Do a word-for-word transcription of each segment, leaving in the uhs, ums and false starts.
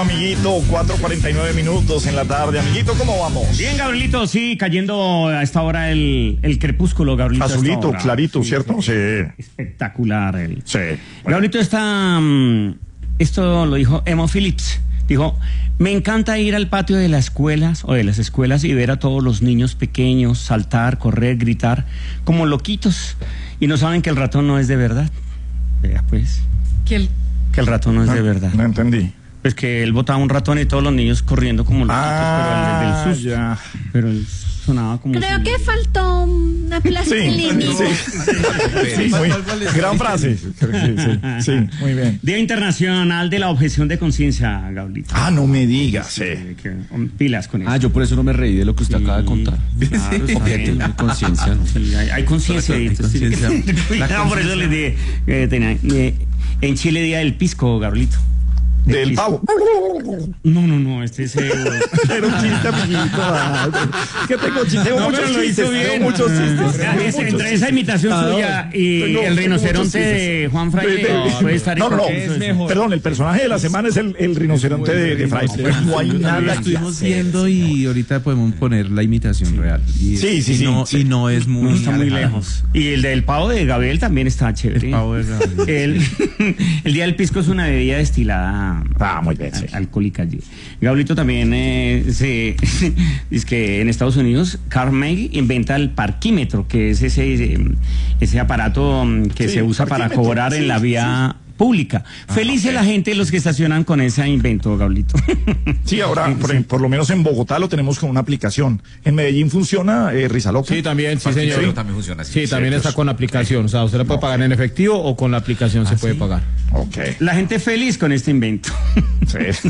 amiguito, cuatro cuarenta y nueve minutos en la tarde. Amiguito, ¿cómo vamos? Bien, Gabrielito, sí, cayendo a esta hora el, el crepúsculo, Gabrielito. Azulito, clarito, sí, ¿cierto? Sí. Espectacular. El... Sí. Bueno. Gabrielito está... Um, esto lo dijo Emo Phillips. Dijo, me encanta ir al patio de las escuelas o de las escuelas y ver a todos los niños pequeños saltar, correr, gritar, como loquitos. Y no saben que el ratón no es de verdad. Vea, pues. Que el, que el ratón no, no es de verdad. No entendí. Pues que él botaba un ratón y todos los niños corriendo como loquitos, ah, pero el del susto. Ya. Pero él sonaba como... Creo si... que faltó una plastilina. Sí, sí, sí, muy, gran frase. Sí, sí, sí, muy bien. Día Internacional de la Objeción de Conciencia, Gabrielito. Ah, no me digas, sí. Que, pilas con eso. Ah, yo por eso no me reí de lo que usted sí, acaba de contar. Claro, sí, sí. Conciencia. ¿No? Sí, hay, hay conciencia. Cuidado, por eso les dije, eh, tenía, eh, en Chile Día del Pisco, Gabrielito. Del pisco. Pavo. No, no, no, este es... Eh, era un chiste, amiguito. Es que tengo chistes, tengo no, muchos pero lo chistes. Hizo bien. Tengo muchos chistes. Ah, tengo es, muchos entre chistes. esa imitación ah, suya y tengo, el rinoceronte de Juan Fraile no, puede estar no, no, no, es mejor. Perdón, el personaje de la semana es el, el rinoceronte de, de Fraile. No hay nada. Lo estuvimos viendo y ahorita podemos poner la imitación sí. real. Y, sí, sí, y sí, no, sí. Y no es muy... No está muy lejos. Y el del pavo de Gabriel también está chévere. El pavo de Gabriel. El, el Día del Pisco es una bebida destilada ah, muy bien, sí. alcohólica. Gabrielito también eh, se es que en Estados Unidos Carnegie inventa el parquímetro, que es ese ese aparato que sí, se usa para cobrar sí, en la vía sí. pública. Ah, Felices okay. la gente los que estacionan con ese invento, Gabrielito. Sí, ahora por, sí. por lo menos en Bogotá lo tenemos con una aplicación. En Medellín funciona eh, Rizaloca. Sí, también, sí, señor. Sí, también funciona así. Sí, también está con la aplicación. O sea, usted lo puede pagar en efectivo o con la aplicación se puede pagar. Okay. La gente feliz con este invento. Sí.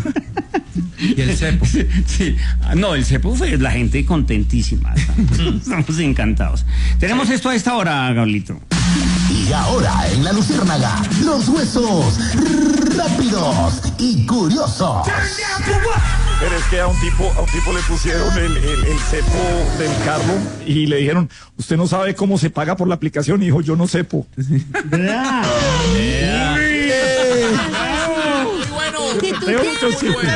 ¿Y el cepo? Sí, sí. No, el cepo fue la gente contentísima. Estamos encantados. Tenemos sí. esto a esta hora, Gabrielito. Y ahora en La Luciérnaga, los huesos rápidos y curiosos. Pero es que a un tipo, a un tipo le pusieron el, el, el cepo del carro y le dijeron, usted no sabe cómo se paga por la aplicación, y dijo, yo no cepo. ¿Verdad? Yeah. Muy bueno. Tengo muchos chistes.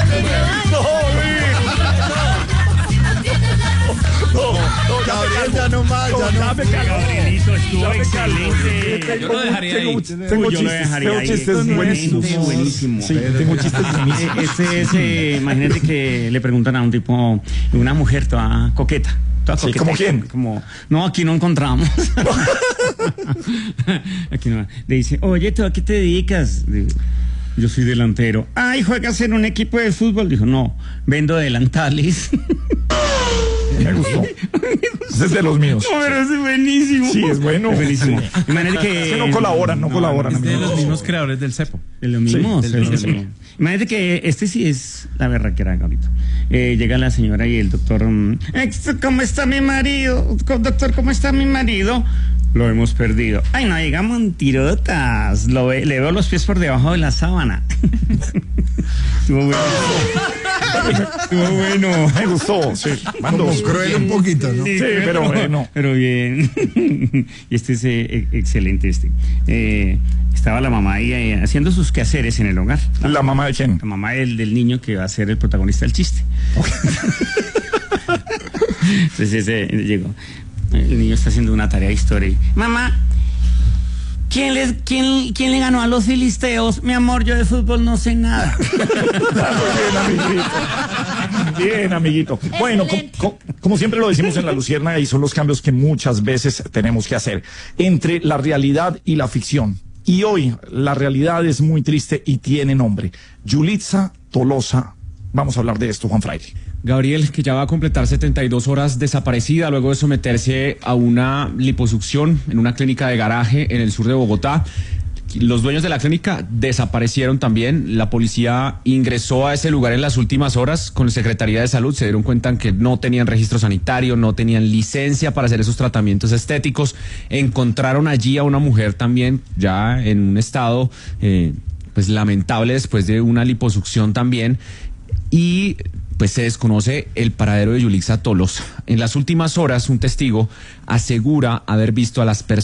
No, no, Gabriel, ya no más, ya no. Ya me cagó. Gabrielito, estuvo excelente. Yo lo dejaría ahí. Tengo yo chistes, lo dejaría tengo ahí. chistes buenísimos. Buenísimo. Sí, tengo chistes buenísimos. Este es, eh, imagínate que le preguntan a un tipo, una mujer toda coqueta. Toda sí, coqueta, ¿como quién? Como, no, aquí no encontramos. Aquí no. Le dice, oye, ¿tú a qué te dedicas? Digo, yo soy delantero. Ay, ¿juegas en un equipo de fútbol? Dijo, no, vendo delantales. Me gustó. Ese es de los míos. No, pero es buenísimo. Sí, es bueno. Es buenísimo. Imagínate que... Es que no colaboran, no, no colaboran. Es de los mismos creadores del cepo. De lo mismo. Sí, sí, sí, sí. Imagínate que este sí es la berraquera, Gabrielito. Eh, llega la señora y el doctor... ¿Cómo está mi marido? Doctor, ¿cómo está mi marido? Lo hemos perdido. Ay, no diga mentirotas. Lo ve, le veo los pies por debajo de la sábana. Estuvo bueno. Estuvo bueno. Me gustó, sí. Mando cruel un poquito, ¿no? Sí, sí, pero bueno. Pero bien. Y este es eh, excelente este. Eh, estaba la mamá ahí eh, haciendo sus quehaceres en el hogar. ¿La, ¿La mamá de quién? La mamá del, del niño que va a ser el protagonista del chiste. Entonces ese llegó. El niño está haciendo una tarea de historia y, mamá, ¿quién, les, quién, ¿quién le ganó a los filisteos? Mi amor, yo de fútbol no sé nada. Bien, amiguito. Bien, amiguito. Bueno, co co como siempre lo decimos en La Luciérnaga, y son los cambios que muchas veces tenemos que hacer entre la realidad y la ficción. Y hoy la realidad es muy triste y tiene nombre. Yulitza Tolosa. Vamos a hablar de esto, Juan Fraile. Gabriel, que ya va a completar setenta y dos horas desaparecida luego de someterse a una liposucción en una clínica de garaje en el sur de Bogotá. Los dueños de la clínica desaparecieron también. La policía ingresó a ese lugar en las últimas horas con la Secretaría de Salud. Se dieron cuenta que no tenían registro sanitario, no tenían licencia para hacer esos tratamientos estéticos. Encontraron allí a una mujer también ya en un estado eh, pues lamentable después de una liposucción también. Y pues se desconoce el paradero de Yulitza Tolosa. En las últimas horas, un testigo asegura haber visto a las personas